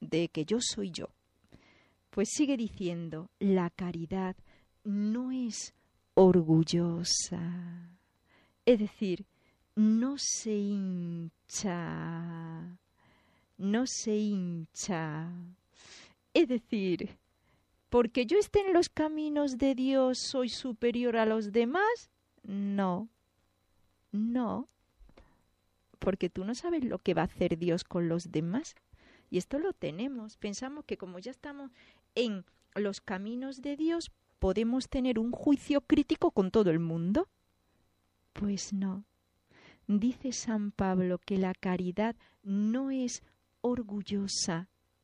de que yo soy yo. Pues sigue diciendo, la caridad no es orgullosa. Es decir, no se hincha. No se hincha. Es decir, porque yo esté en los caminos de Dios, ¿soy superior a los demás? No. No. Porque tú no sabes lo que va a hacer Dios con los demás. Y esto lo tenemos. Pensamos que como ya estamos en los caminos de Dios, podemos tener un juicio crítico con todo el mundo. Pues no. Dice San Pablo que la caridad no es orgullosa.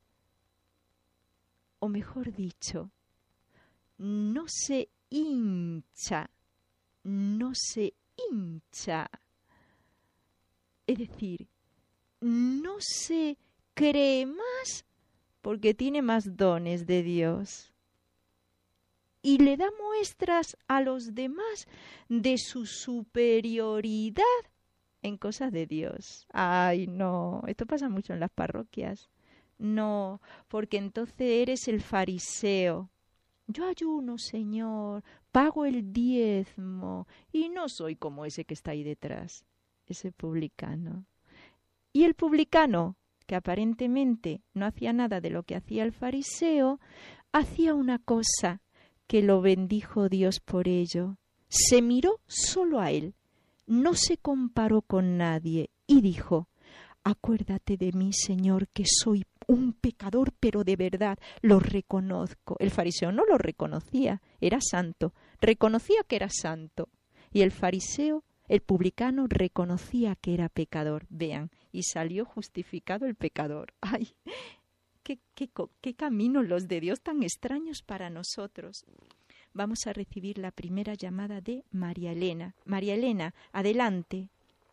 O mejor dicho, no se hincha. No se hincha. Es decir, no se cree más porque tiene más dones de Dios. Y le da muestras a los demás de su superioridad en cosas de Dios. Ay, no, esto pasa mucho en las parroquias. No, porque entonces eres el fariseo. Yo ayuno, Señor, pago el diezmo y no soy como ese que está ahí detrás, ese publicano. Y el publicano, que aparentemente no hacía nada de lo que hacía el fariseo, hacía una cosa que lo bendijo Dios por ello. Se miró solo a él, no se comparó con nadie y dijo, acuérdate de mí, Señor, que soy un pecador, pero de verdad lo reconozco. El fariseo no lo reconocía, era santo, reconocía que era santo. Y el fariseo, el publicano, reconocía que era pecador. Vean, y salió justificado el pecador. ¡Ay! ¿Qué caminos los de Dios tan extraños para nosotros! Vamos a recibir la primera llamada de María Elena. María Elena, adelante.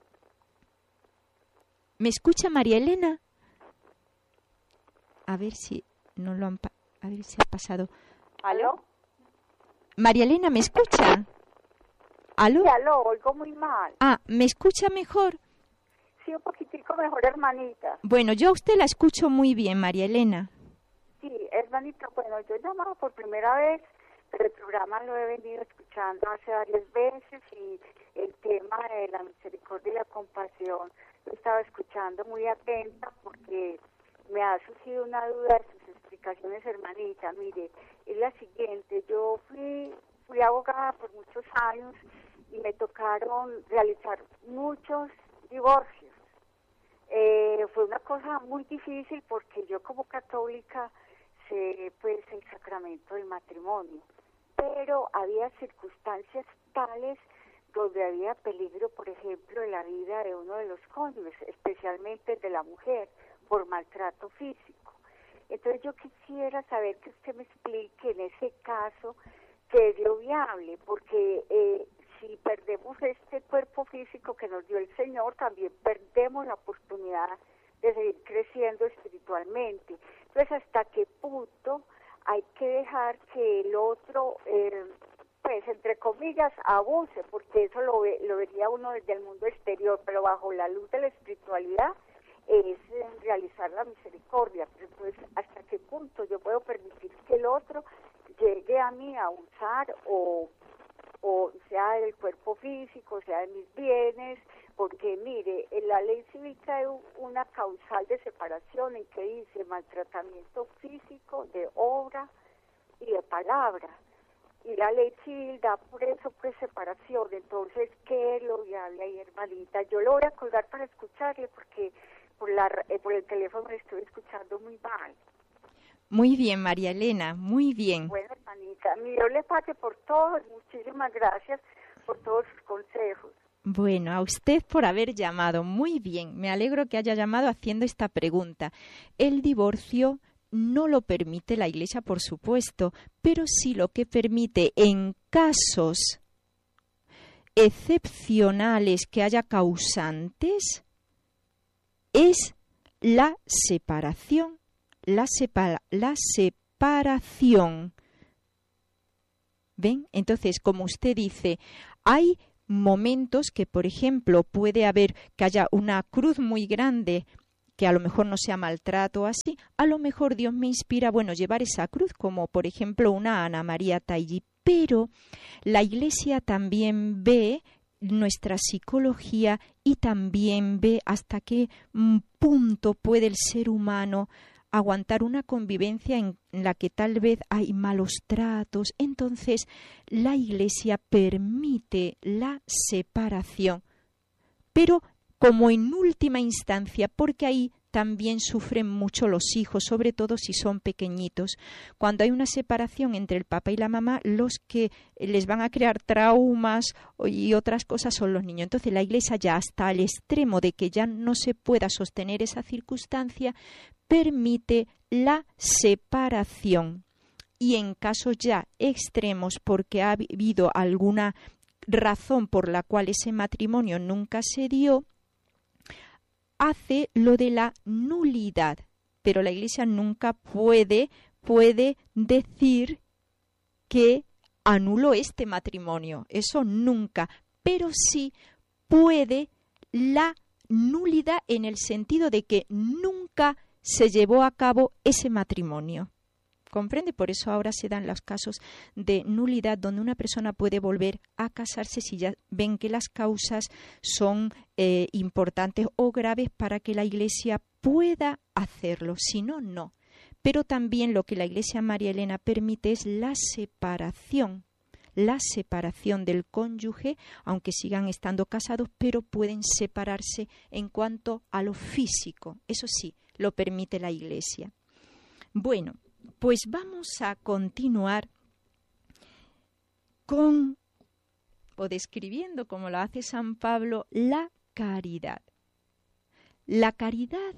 ¿Me escucha María Elena? A ver si no lo han a ver si ha pasado. ¿Aló? María Elena, ¿me escucha? ¿Aló? Sí, aló, oigo muy mal. Ah, ¿me escucha mejor? Sí, un poquitico mejor, hermanita. Bueno, yo a usted la escucho muy bien, María Elena. Sí, hermanita, bueno, yo llamaba por primera vez, pero el programa lo he venido escuchando hace varias veces y el tema de la misericordia y la compasión lo estaba escuchando muy atenta porque me ha surgido una duda de sus explicaciones, hermanita. Mire, es la siguiente, yo fui abogada por muchos años y me tocaron realizar muchos divorcios. Fue una cosa muy difícil porque yo como católica sé pues el sacramento del matrimonio, pero había circunstancias tales donde había peligro, por ejemplo, de la vida de uno de los cónyuges, especialmente de la mujer, por maltrato físico. Entonces yo quisiera saber que usted me explique en ese caso qué es lo viable, porque si perdemos este cuerpo físico que nos dio el Señor, también perdemos la oportunidad de seguir creciendo espiritualmente. Entonces, ¿hasta qué punto hay que dejar que el otro, pues, entre comillas, abuse? Porque eso lo vería uno desde el mundo exterior, pero bajo la luz de la espiritualidad es realizar la misericordia. Pero entonces, ¿hasta qué punto yo puedo permitir que el otro llegue a mí a usar o sea del cuerpo físico, sea de mis bienes? Porque mire, en la ley civil trae una causal de separación en que dice maltratamiento físico, de obra y de palabra, y la ley civil da por eso pues separación. Entonces, ¿qué es lo viable ahí, hermanita? Yo lo voy a colgar para escucharle porque por el teléfono le estoy escuchando muy mal. Muy bien, María Elena, muy bien. Bueno, hermanita, Dios le pague por todo y muchísimas gracias por todos sus consejos. Bueno, a usted por haber llamado. Muy bien, me alegro que haya llamado haciendo esta pregunta. El divorcio no lo permite la Iglesia, por supuesto, pero sí lo que permite en casos excepcionales que haya causantes es la separación. La separación. ¿Ven? Entonces, como usted dice, hay momentos que, por ejemplo, puede haber que haya una cruz muy grande que a lo mejor no sea maltrato así, a lo mejor Dios me inspira, bueno, llevar esa cruz, como por ejemplo una Ana María Taigi, pero la Iglesia también ve nuestra psicología y también ve hasta qué punto puede el ser humano aguantar una convivencia en la que tal vez hay malos tratos. Entonces, la Iglesia permite la separación, pero como en última instancia, porque ahí también sufren mucho los hijos, sobre todo si son pequeñitos. Cuando hay una separación entre el papá y la mamá, los que les van a crear traumas y otras cosas son los niños. Entonces la Iglesia, ya hasta el extremo de que ya no se pueda sostener esa circunstancia, permite la separación. Y en casos ya extremos, porque ha habido alguna razón por la cual ese matrimonio nunca se dio, hace lo de la nulidad, pero la Iglesia nunca puede decir que anuló este matrimonio, eso nunca, pero sí puede la nulidad en el sentido de que nunca se llevó a cabo ese matrimonio. ¿Comprende? Por eso ahora se dan los casos de nulidad donde una persona puede volver a casarse si ya ven que las causas son importantes o graves para que la Iglesia pueda hacerlo. Si no, no. Pero también lo que la Iglesia María Elena permite es la separación del cónyuge, aunque sigan estando casados, pero pueden separarse en cuanto a lo físico. Eso sí, lo permite la Iglesia. Bueno, pues vamos a continuar describiendo, como lo hace San Pablo, la caridad. La caridad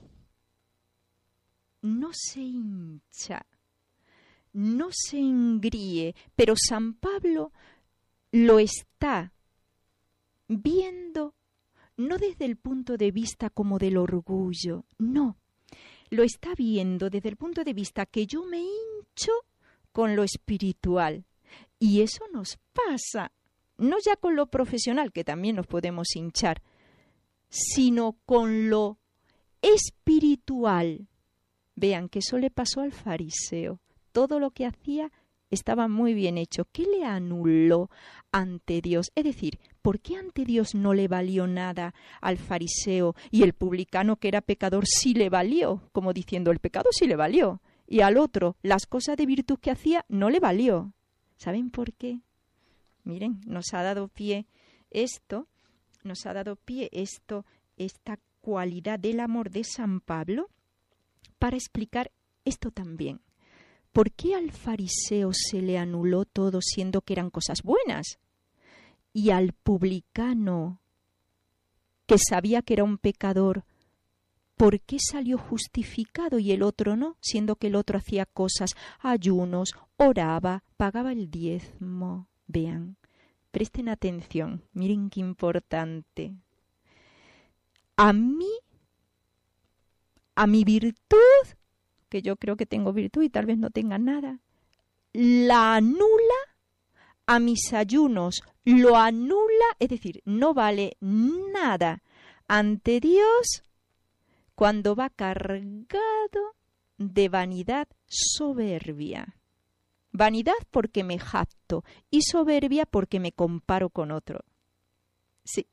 no se hincha, no se engríe, pero San Pablo lo está viendo no desde el punto de vista como del orgullo, no. Lo está viendo desde el punto de vista que yo me hincho con lo espiritual. Y eso nos pasa, no ya con lo profesional, que también nos podemos hinchar, sino con lo espiritual. Vean que eso le pasó al fariseo. Todo lo que hacía estaba muy bien hecho. ¿Qué le anuló ante Dios? Es decir, ¿por qué ante Dios no le valió nada al fariseo y el publicano, que era pecador, sí le valió? Como diciendo, el pecado sí le valió. Y al otro, las cosas de virtud que hacía no le valió. ¿Saben por qué? Miren, nos ha dado pie esta cualidad del amor de San Pablo para explicar esto también. ¿Por qué al fariseo se le anuló todo siendo que eran cosas buenas? Y al publicano, que sabía que era un pecador, ¿por qué salió justificado y el otro no? Siendo que el otro hacía cosas, ayunos, oraba, pagaba el diezmo. Vean, presten atención, miren qué importante. A mi virtud, que yo creo que tengo virtud y tal vez no tenga nada, la anula, a mis ayunos lo anula, es decir, no vale nada ante Dios cuando va cargado de vanidad soberbia. Vanidad porque me jacto y soberbia porque me comparo con otro. Sí.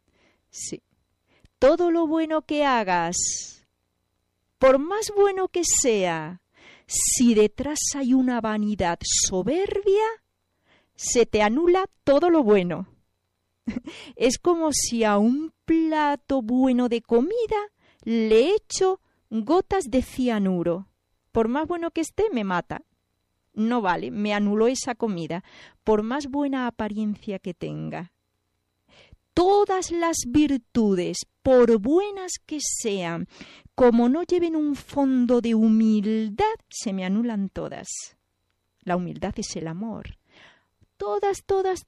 Todo lo bueno que hagas, por más bueno que sea, si detrás hay una vanidad soberbia, se te anula todo lo bueno. Es como si a un plato bueno de comida le echo gotas de cianuro. Por más bueno que esté, me mata. No vale, me anuló esa comida, por más buena apariencia que tenga. Todas las virtudes, por buenas que sean, como no lleven un fondo de humildad, se me anulan todas. La humildad es el amor. Todas.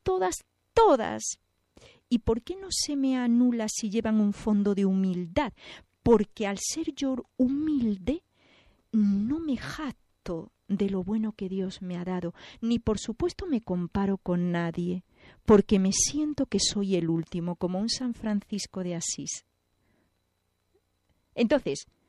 ¿Y por qué no se me anula si llevan un fondo de humildad? Porque al ser yo humilde, no me jacto de lo bueno que Dios me ha dado, ni por supuesto me comparo con nadie, porque me siento que soy el último, como un San Francisco de Asís. Entonces,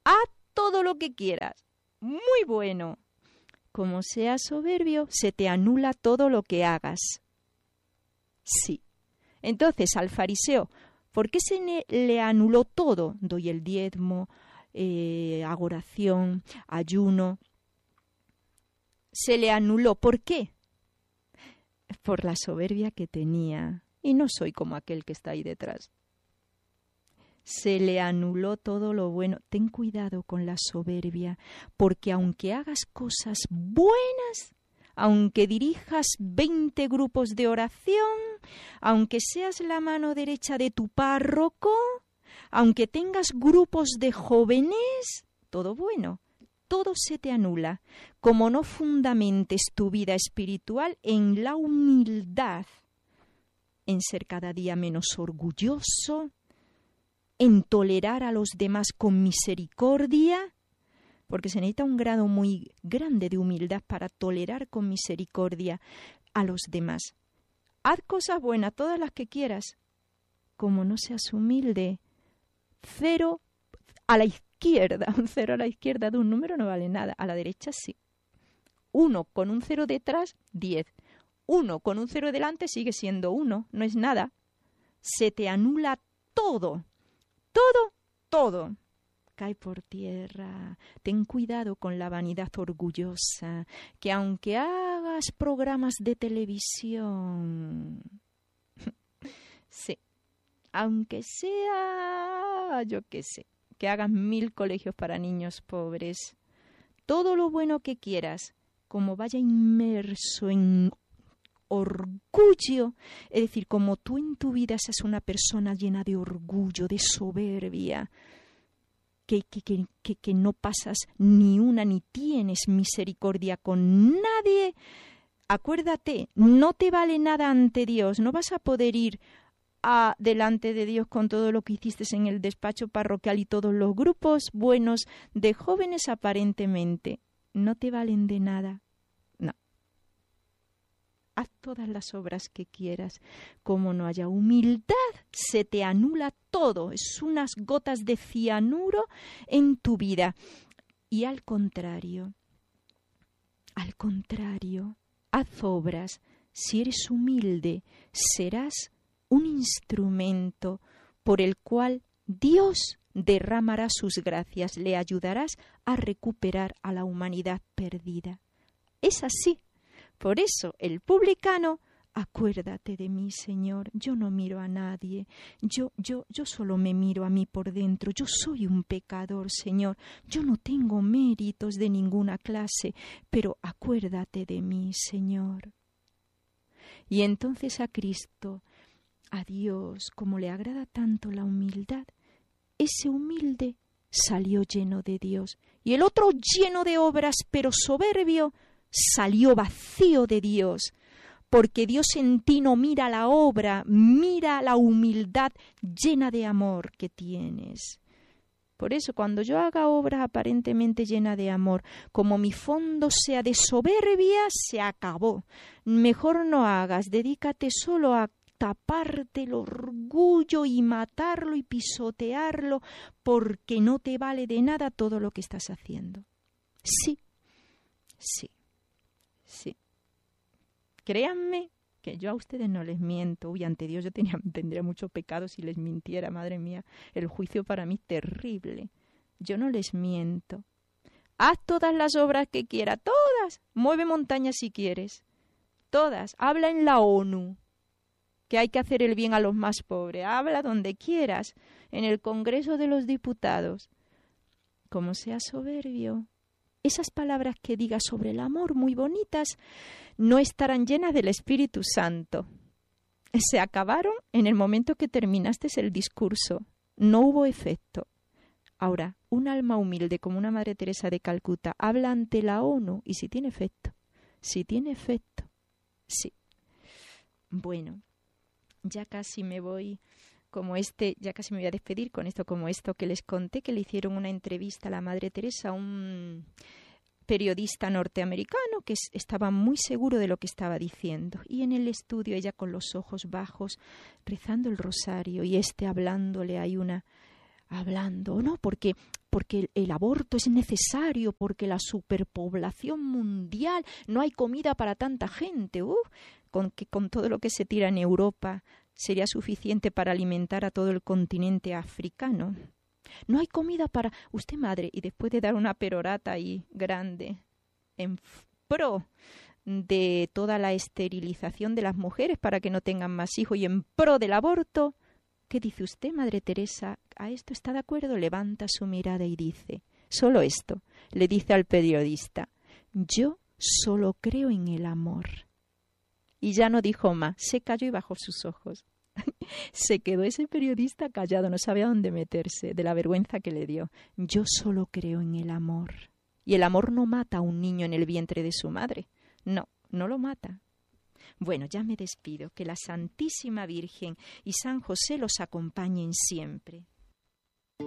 haz todo lo que quieras. Muy bueno. Como seas soberbio, se te anula todo lo que hagas. Sí. Entonces, al fariseo, ¿por qué se le anuló todo? Doy el diezmo, hago oración, ayuno. Se le anuló. ¿Por qué? Por la soberbia que tenía. Y no soy como aquel que está ahí detrás. Se le anuló todo lo bueno. Ten cuidado con la soberbia, porque aunque hagas cosas buenas, aunque dirijas 20 grupos de oración, aunque seas la mano derecha de tu párroco, aunque tengas grupos de jóvenes, todo bueno, todo se te anula, como no fundamentes tu vida espiritual en la humildad, en ser cada día menos orgulloso, en tolerar a los demás con misericordia, porque se necesita un grado muy grande de humildad para tolerar con misericordia a los demás. Haz cosas buenas, todas las que quieras. Como no seas humilde, 0 a la izquierda, un 0 a la izquierda de un número no vale nada, a la derecha sí. 1 con un 0 detrás, 10. 1 con un 0 delante sigue siendo 1, no es nada. Se te anula todo. Todo cae por tierra. Ten cuidado con la vanidad orgullosa, que aunque hagas programas de televisión, sí, aunque sea, yo qué sé, que hagas 1000 colegios para niños pobres, todo lo bueno que quieras, como vaya inmerso en orgullo, es decir, como tú en tu vida seas una persona llena de orgullo, de soberbia, que no pasas ni una ni tienes misericordia con nadie, acuérdate, no te vale nada ante Dios, no vas a poder ir delante de Dios con todo lo que hiciste en el despacho parroquial y todos los grupos buenos de jóvenes aparentemente, no te valen de nada. Haz todas las obras que quieras. Como no haya humildad, se te anula todo. Es unas gotas de cianuro en tu vida. Y al contrario, haz obras. Si eres humilde, serás un instrumento por el cual Dios derramará sus gracias. Le ayudarás a recuperar a la humanidad perdida. Es así. Por eso el publicano, acuérdate de mí, Señor, yo no miro a nadie, yo solo me miro a mí por dentro, yo soy un pecador, Señor, yo no tengo méritos de ninguna clase, pero acuérdate de mí, Señor. Y entonces a Cristo, a Dios, como le agrada tanto la humildad, ese humilde salió lleno de Dios, y el otro lleno de obras, pero soberbio, salió vacío de Dios, porque Dios en ti no mira la obra, mira la humildad llena de amor que tienes. Por eso, cuando yo haga obras aparentemente llenas de amor, como mi fondo sea de soberbia, se acabó. Mejor no hagas, dedícate solo a taparte el orgullo y matarlo y pisotearlo, porque no te vale de nada todo lo que estás haciendo. Sí. Créanme que yo a ustedes no les miento. Uy, ante Dios yo tendría mucho pecado si les mintiera, madre mía. El juicio para mí es terrible. Yo no les miento. Haz todas las obras que quieras, todas. Mueve montañas si quieres. Todas. Habla en la ONU, que hay que hacer el bien a los más pobres. Habla donde quieras, en el Congreso de los Diputados. Como seas soberbio, esas palabras que digas sobre el amor muy bonitas no estarán llenas del Espíritu Santo. Se acabaron en el momento que terminaste el discurso. No hubo efecto. Ahora, un alma humilde como una Madre Teresa de Calcuta habla ante la ONU y si tiene efecto. Sí. Bueno, ya casi me voy ya casi me voy a despedir con esto que les conté, que le hicieron una entrevista a la Madre Teresa a un periodista norteamericano que estaba muy seguro de lo que estaba diciendo. Y en el estudio ella con los ojos bajos, rezando el rosario y hablándole, porque porque el aborto es necesario, porque la superpoblación mundial, no hay comida para tanta gente. Con todo lo que se tira en Europa sería suficiente para alimentar a todo el continente africano. No hay comida para usted, madre, y después de dar una perorata ahí grande en pro de toda la esterilización de las mujeres para que no tengan más hijos y en pro del aborto, ¿qué dice usted, Madre Teresa? ¿A esto está de acuerdo? Levanta su mirada y dice, solo esto, le dice al periodista, yo solo creo en el amor. Y ya no dijo más, se calló y bajó sus ojos. Se quedó ese periodista callado, no sabía dónde meterse, de la vergüenza que le dio. Yo solo creo en el amor. Y el amor no mata a un niño en el vientre de su madre. No, no lo mata. Bueno, ya me despido. Que la Santísima Virgen y San José los acompañen siempre.